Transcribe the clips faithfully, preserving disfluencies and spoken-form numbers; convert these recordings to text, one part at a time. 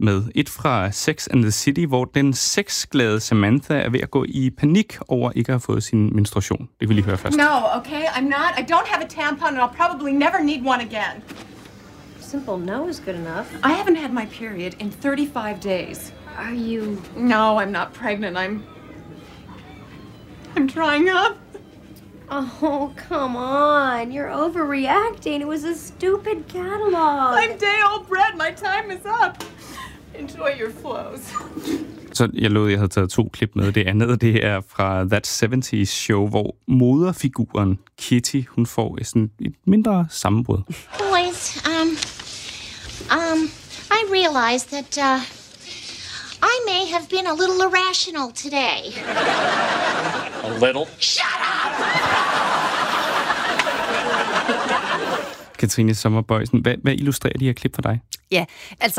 med. Et fra Sex and the City, hvor den sexglade Samantha er ved at gå i panik over ikke at have fået sin menstruation. Det vil vi lige høre først. No, okay, I'm not. I don't have a tampon, and I'll probably never need one again. Simple no is good enough. I haven't had my period in thirty-five days. Are you... No, I'm not pregnant. I'm... I'm drying up. Oh, come on. You're overreacting. It was a stupid catalog. I'm day old bread. My time is up. Enjoy your flows. Så jeg lovede, jeg havde taget to klip med. Det andet, det er fra That halvfems Show, hvor moderfiguren Kitty, hun får sådan et mindre sammenbrud. Boys, um, um, I realized that, uh, I may have been a little irrational today. A little? Shut up! Katrine Sommerbøjsen, hvad, hvad illustrerer de her klip for dig? Ja, altså...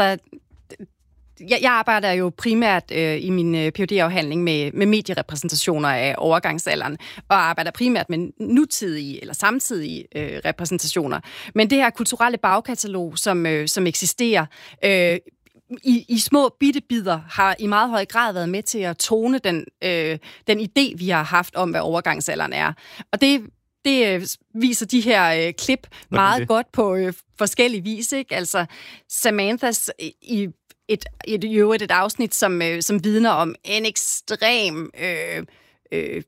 Jeg, jeg arbejder jo primært øh, i min øh, P H D-afhandling med, med medierepræsentationer af overgangsalderen, og arbejder primært med nutidige eller samtidige øh, repræsentationer. Men det her kulturelle bagkatalog, som, øh, som eksisterer øh, i, i små bittebidder, har i meget høj grad været med til at tone den, øh, den idé, vi har haft om, hvad overgangsalderen er. Og det Det øh, viser de her øh, klip meget godt på øh, forskellige vis, ikke? Altså Samanthas i et, et, et, et afsnit, som, øh, som vidner om en ekstrem øh, øh,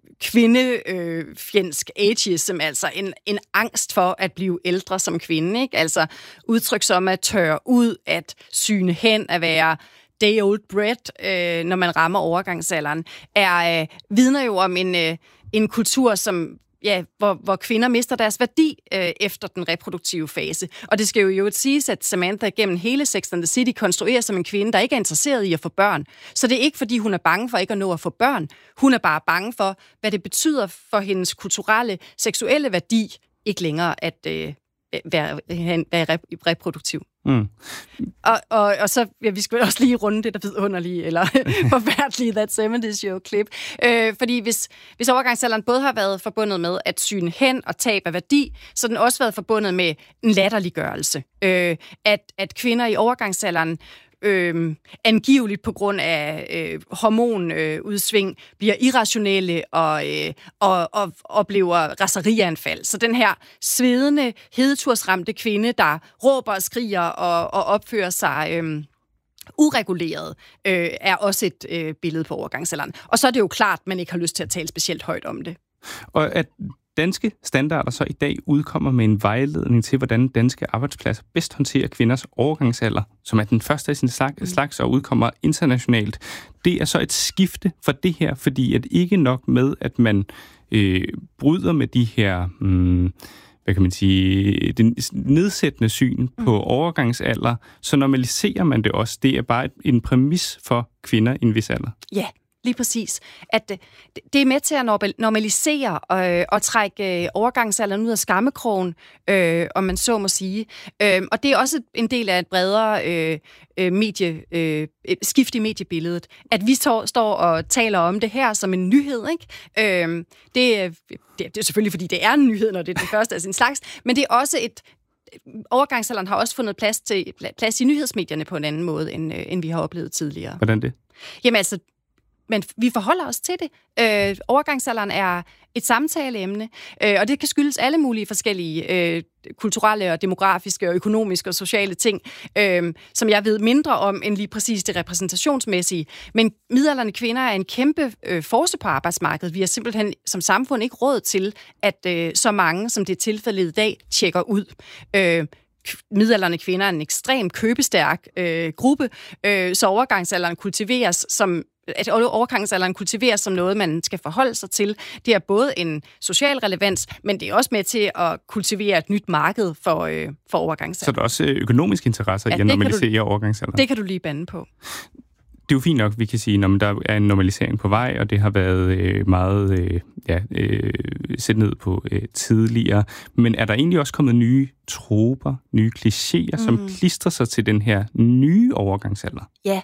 kvindefjendsk øh, ageism, altså en, en angst for at blive ældre som kvinde, ikke? Altså udtryk som at tørre ud, at syne hen, at være day old bread, øh, når man rammer overgangsalderen, er øh, vidner jo om en, øh, en kultur, som Ja, hvor, hvor kvinder mister deres værdi øh, efter den reproduktive fase. Og det skal jo jo siges, at Samantha gennem hele Sex and the City konstruerer som en kvinde, der ikke er interesseret i at få børn. Så det er ikke, fordi hun er bange for ikke at nå at få børn. Hun er bare bange for, hvad det betyder for hendes kulturelle, seksuelle værdi, ikke længere at øh, være, være reproduktiv. Mm. Og, og, og så, ja, vi skal også lige runde det der vidunderlige, eller forfærdelige That halvfems Show-klip. Øh, fordi hvis, hvis overgangsalderen både har været forbundet med at syne hen og tab af værdi, så den også været forbundet med en latterliggørelse. Øh, at, at kvinder i overgangsalderen Øh, angiveligt på grund af øh, hormonudsving, øh, bliver irrationelle og, øh, og, og oplever raserianfald. Så den her svedende, hedetursramte kvinde, der råber og skriger og, og opfører sig øh, ureguleret, øh, er også et øh, billede på overgangsalderen. Og så er det jo klart, at man ikke har lyst til at tale specielt højt om det. Og at danske standarder så i dag udkommer med en vejledning til, hvordan danske arbejdspladser bedst håndterer kvinders overgangsalder, som er den første af sin slags og udkommer internationalt. Det er så et skifte for det her, fordi at ikke nok med, at man øh, bryder med de her, hmm, hvad kan man sige, den nedsættende syn på mm. overgangsalder, så normaliserer man det også. Det er bare en præmis for kvinder i en vis alder. Ja. Lige præcis. At det er med til at normalisere og, og trække overgangsalderen ud af skammekrogen, øh, om man så må sige. Øh, og det er også en del af et bredere øh, medie, øh, skift i mediebilledet. At vi står, står og taler om det her som en nyhed, ikke? Øh, det, det, det er selvfølgelig, fordi det er en nyhed, når det er den første af sin slags, men det er også et overgangsalderen har også fundet plads, til, plads i nyhedsmedierne på en anden måde, end, end vi har oplevet tidligere. Hvordan det? Jamen altså, men vi forholder os til det. Øh, overgangsalderen er et samtaleemne, øh, og det kan skyldes alle mulige forskellige øh, kulturelle og demografiske og økonomiske og sociale ting, øh, som jeg ved mindre om end lige præcis det repræsentationsmæssige. Men midaldrende kvinder er en kæmpe øh, force på arbejdsmarkedet. Vi har simpelthen som samfund ikke råd til, at øh, så mange, som det er tilfældet i dag, tjekker ud. Øh, midaldrende kvinder er en ekstrem købestærk øh, gruppe, øh, så overgangsalderen kultiveres som at overgangsalderen kultiveres som noget, man skal forholde sig til. Det er både en social relevans, men det er også med til at kultivere et nyt marked for, øh, for overgangsalderen. Så der er også økonomiske interesser ja, i at normalisere du, overgangsalderen? Det kan du lige bande på. Det er jo fint nok, vi kan sige, at der er en normalisering på vej, og det har været øh, meget øh, ja, øh, sæt ned på øh, tidligere. Men er der egentlig også kommet nye troper, nye klichéer, mm. som klistrer sig til den her nye overgangsalder? Ja,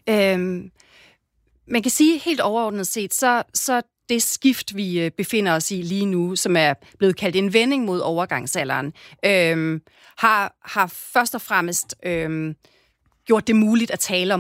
øh, man kan sige helt overordnet set, så, så det skift, vi befinder os i lige nu, som er blevet kaldt en vending mod overgangsalderen, øh, har, har først og fremmest øh, gjort det muligt at tale om